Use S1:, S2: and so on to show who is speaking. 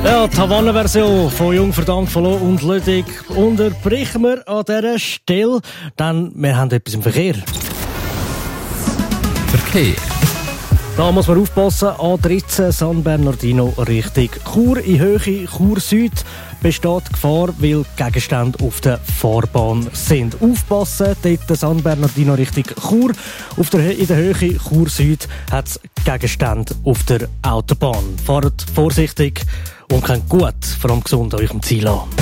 S1: Ja, die Havanna-Version von Jung, verdammt, verloren und Ludwig unterbrechen wir an dieser Stelle, denn wir haben etwas im Verkehr.
S2: Verkehr.
S1: Da muss man aufpassen, A13 San Bernardino Richtung Chur. In Höhe Chur Süd besteht Gefahr, weil Gegenstände auf der Fahrbahn sind. Aufpassen, dort San Bernardino Richtung Chur. In der Höhe Chur Süd hat es Gegenstände auf der Autobahn. Fahrt vorsichtig und kommt gut, vor allem gesund an eurem Ziel an.